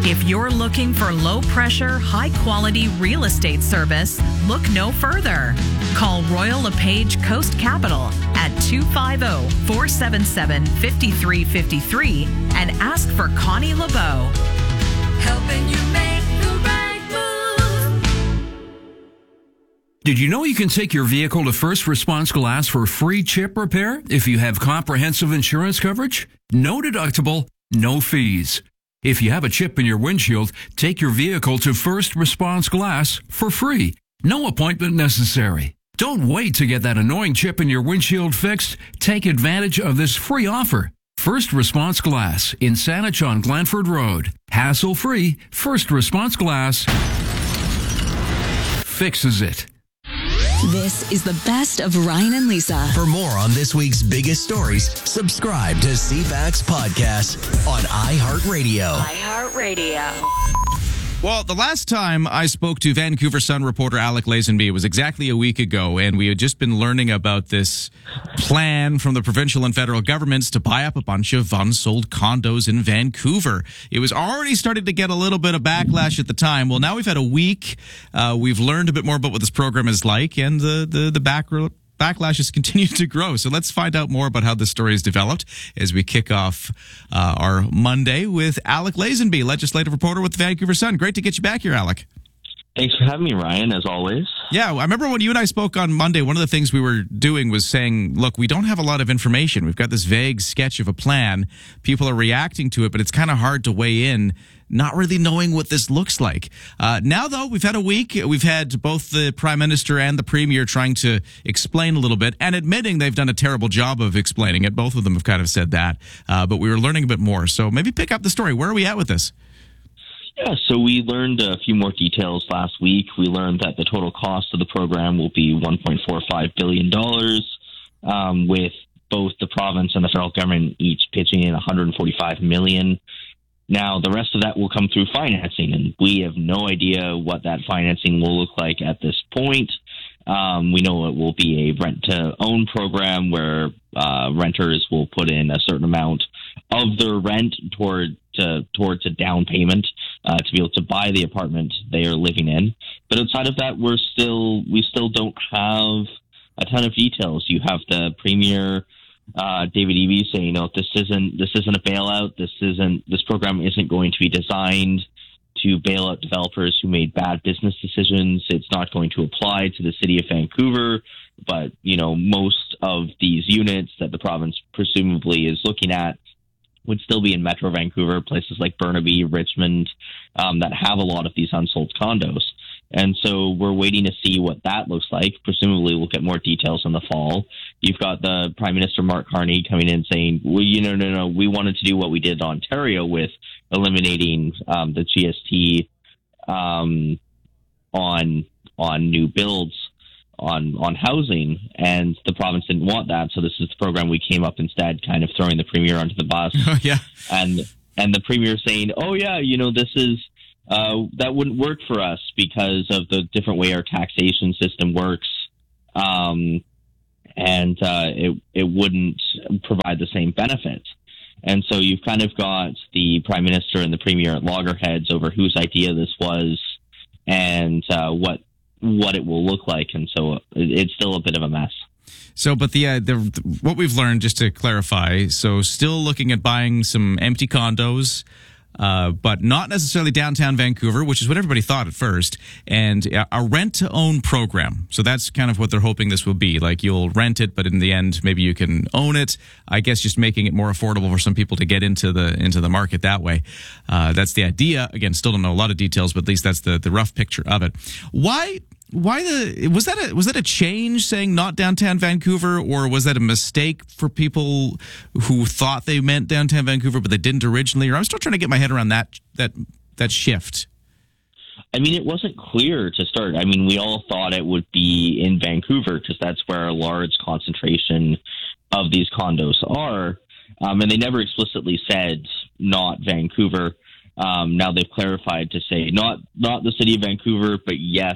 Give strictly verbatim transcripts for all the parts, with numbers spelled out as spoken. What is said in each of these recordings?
If you're looking for low-pressure, high-quality real estate service, look no further. Call Royal LePage Coast Capital at two five zero, four seven seven, five three five three and ask for Connie LeBeau. Helping you make the right move. Did you know you can take your vehicle to First Response Glass for free chip repair if you have comprehensive insurance coverage? No deductible, no fees. If you have a chip in your windshield, take your vehicle to First Response Glass for free. No appointment necessary. Don't wait to get that annoying chip in your windshield fixed. Take advantage of this free offer. First Response Glass in Saanich on Glanford Road. Hassle-free, First Response Glass fixes it. This is the best of Ryan and Lisa. For more on this week's biggest stories, subscribe to C FAX Podcast on iHeartRadio. iHeartRadio. Well, the last time I spoke to Vancouver Sun reporter Alec Lazenby was exactly a week ago, and we had just been learning about this plan from the provincial and federal governments to buy up a bunch of unsold condos in Vancouver. It was already starting to get a little bit of backlash at the time. Well, now we've had a week. Uh, we've learned a bit more about what this program is like, and the, the, the back backlash has continued to grow. So let's find out more about how this story has developed as we kick off uh, our Monday with Alec Lazenby, legislative reporter with the Vancouver Sun. Great to get you back here, Alec. Thanks for having me, Ryan, as always. Yeah, I remember when you and I spoke on Monday, one of the things we were doing was saying, look, we don't have a lot of information. We've got this vague sketch of a plan. People are reacting to it, but it's kind of hard to weigh in, not really knowing what this looks like. Uh, now, though, we've had a week. We've had both the Prime Minister and the Premier trying to explain a little bit and admitting they've done a terrible job of explaining it. Both of them have kind of said that, uh, but we were learning a bit more. So maybe pick up the story. Where are we at with this? Yeah, so we learned a few more details last week. We learned that the total cost of the program will be one point four five billion dollars, um, with both the province and the federal government each pitching in one hundred forty-five million dollars. Now, the rest of that will come through financing, and we have no idea what that financing will look like at this point. Um, we know it will be a rent-to-own program where uh, renters will put in a certain amount of their rent toward to, towards a down payment uh, to be able to buy the apartment they are living in. But outside of that, we're still we still don't have a ton of details. You have the Premier uh, David Eby saying, "No, this isn't this isn't a bailout. This isn't this program isn't going to be designed to bail out developers who made bad business decisions. It's not going to apply to the city of Vancouver, but you know most of these units that the province presumably is looking at would still be in Metro Vancouver, places like Burnaby, Richmond, um, that have a lot of these unsold condos." And so we're waiting to see what that looks like. Presumably we'll get more details in the fall. You've got the Prime Minister, Mark Carney, coming in saying, well, you know, no, no, we wanted to do what we did in Ontario with eliminating um, the G S T um, on on new builds on on housing, and the province didn't want that, so this is the program we came up instead, kind of throwing the Premier under the bus. Oh, yeah. And and the Premier saying, oh, yeah, you know, this is, uh, that wouldn't work for us because of the different way our taxation system works, um, and uh, it, it wouldn't provide the same benefit. And so you've kind of got the Prime Minister and the Premier at loggerheads over whose idea this was and uh, what what it will look like, and so it's still a bit of a mess. So, but the, uh, the what we've learned, just to clarify, so still looking at buying some empty condos, uh, but not necessarily downtown Vancouver, which is what everybody thought at first, and a rent-to-own program. So that's kind of what they're hoping this will be. Like, you'll rent it, but in the end, maybe you can own it. I guess just making it more affordable for some people to get into the into the market that way. Uh, that's the idea. Again, still don't know a lot of details, but at least that's the, the rough picture of it. Why... Why the was that a was that a change saying not downtown Vancouver, or was that a mistake for people who thought they meant downtown Vancouver but they didn't originally? Or I'm still trying to get my head around that that that shift. I mean, it wasn't clear to start. I mean, we all thought it would be in Vancouver because that's where a large concentration of these condos are, um, and they never explicitly said not Vancouver. Um, now they've clarified to say not not the city of Vancouver, but yes,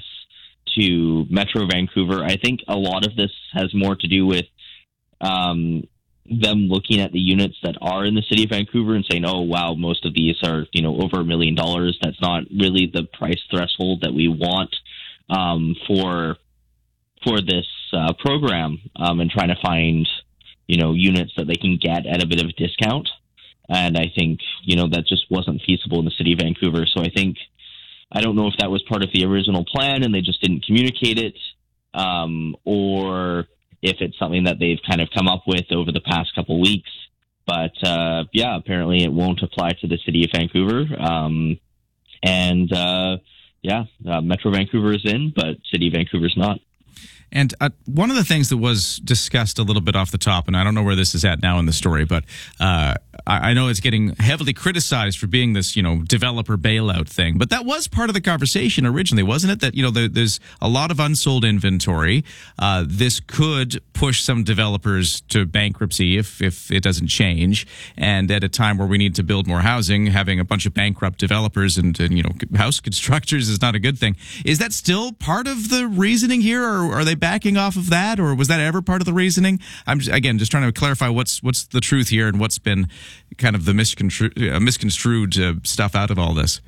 to Metro Vancouver. I think a lot of this has more to do with um, them looking at the units that are in the city of Vancouver and saying, oh, wow, most of these are, you know, over a million dollars. That's not really the price threshold that we want um, for for this uh, program, um, and trying to find, you know, units that they can get at a bit of a discount. And I think, you know, that just wasn't feasible in the city of Vancouver. So I think, I don't know if that was part of the original plan and they just didn't communicate it, um, or if it's something that they've kind of come up with over the past couple weeks. But, uh, yeah, apparently it won't apply to the city of Vancouver. Um, and, uh, yeah, uh, Metro Vancouver is in, but city of Vancouver is not. And uh, one of the things that was discussed a little bit off the top, and I don't know where this is at now in the story, but uh, I, I know it's getting heavily criticized for being this, you know, developer bailout thing. But that was part of the conversation originally, wasn't it? That, you know, there, there's a lot of unsold inventory. Uh, this could push some developers to bankruptcy if, if it doesn't change. And at a time where we need to build more housing, having a bunch of bankrupt developers and, and you know, house constructors is not a good thing. Is that still part of the reasoning here, or are they backing off of that, or was that ever part of the reasoning? I'm just, again just trying to clarify what's what's the truth here and what's been kind of the misconstru- uh, misconstrued uh, stuff out of all this.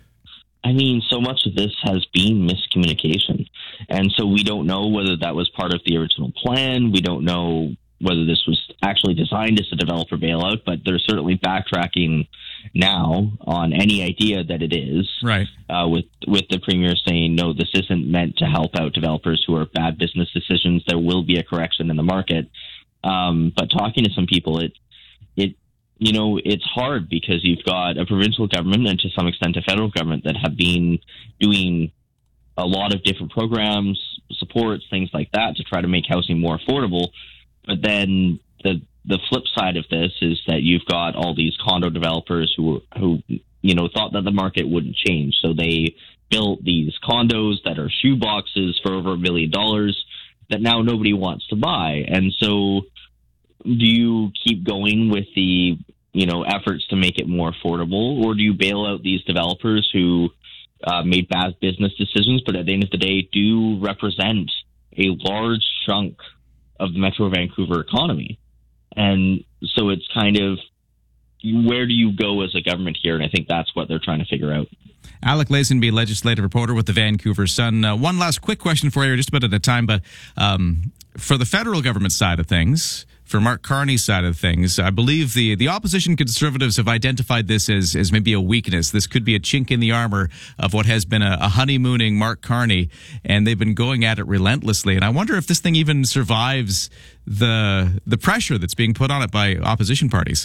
I mean, so much of this has been miscommunication, and so we don't know whether that was part of the original plan. We don't know whether this was actually designed as a developer bailout, but they're certainly backtracking now on any idea that it is. Right. Uh, with with the premier saying, no, this isn't meant to help out developers who are bad business decisions. There will be a correction in the market. Um, but talking to some people, it it you know it's hard because you've got a provincial government and to some extent a federal government that have been doing a lot of different programs, supports, things like that to try to make housing more affordable. But then the the flip side of this is that you've got all these condo developers who who you know thought that the market wouldn't change, so they built these condos that are shoe boxes for over a million dollars that now nobody wants to buy. And so, do you keep going with the you know efforts to make it more affordable, or do you bail out these developers who uh, made bad business decisions, but at the end of the day do represent a large chunk of the Metro Vancouver economy? And so it's kind of, where do you go as a government here? And I think that's what they're trying to figure out. Alec Lazenby, legislative reporter with the Vancouver Sun. Uh, one last quick question for you, just about at a time, but um, for the federal government side of things, for Mark Carney's side of things, I believe the, the opposition Conservatives have identified this as, as maybe a weakness. This could be a chink in the armor of what has been a, a honeymooning Mark Carney, and they've been going at it relentlessly. And I wonder if this thing even survives the the pressure that's being put on it by opposition parties.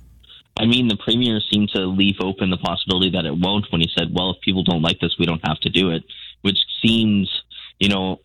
I mean, the premier seemed to leave open the possibility that it won't when he said, well, if people don't like this, we don't have to do it, which seems, you know,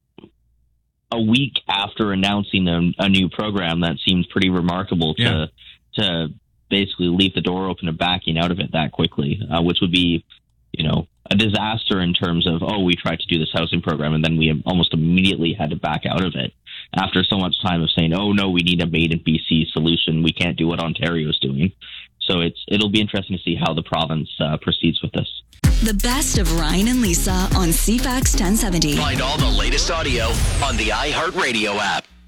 a week after announcing a, a new program, that seems pretty remarkable to yeah. to basically leave the door open to backing out of it that quickly, uh, which would be, you know, a disaster in terms of, oh, we tried to do this housing program and then we almost immediately had to back out of it after so much time of saying, oh, no, we need a made in B C solution. We can't do what Ontario's doing. So it's it'll be interesting to see how the province uh, proceeds with this. The best of Ryan and Lisa on C FAX ten seventy. Find all the latest audio on the iHeartRadio app.